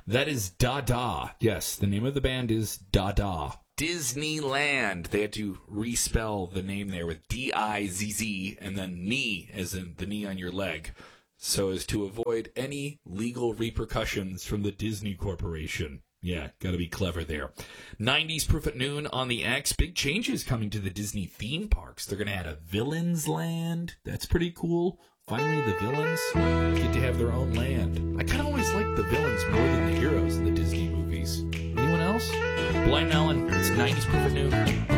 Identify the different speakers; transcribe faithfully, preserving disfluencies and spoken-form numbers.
Speaker 1: That is Dada. Yes, the name of the band is Dada. Disneyland. They had to respell the name there with D I Z Z and then knee, as in the knee on your leg, so as to avoid any legal repercussions from the Disney Corporation. Yeah, gotta be clever there. nineties Proof at Noon on the X. Big changes coming to the Disney theme parks. They're gonna add a Villains Land. That's pretty cool. Finally, the villains get to have their own land. I kind of always like the villains more than the heroes in the Disney movies. Anyone else? Blind Melon, it's nineties Proof at Noon.